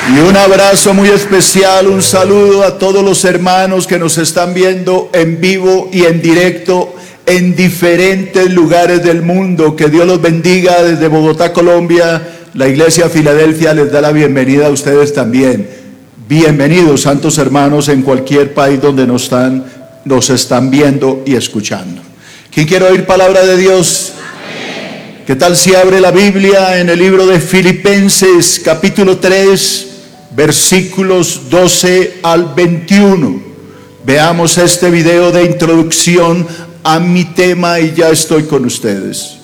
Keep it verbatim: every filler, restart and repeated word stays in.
Y un abrazo muy especial, un saludo a todos los hermanos que nos están viendo en vivo y en directo en diferentes lugares del mundo. Que Dios los bendiga desde Bogotá, Colombia. La Iglesia Filadelfia les da la bienvenida a ustedes también. Bienvenidos, santos hermanos, en cualquier país donde nos están, nos están viendo y escuchando. ¿Quién quiere oír palabra de Dios? Amén. ¿Qué tal si abre la Biblia en el libro de Filipenses, capítulo tres, versículos doce al veintiuno? Veamos este video de introducción a mi tema y ya estoy con ustedes.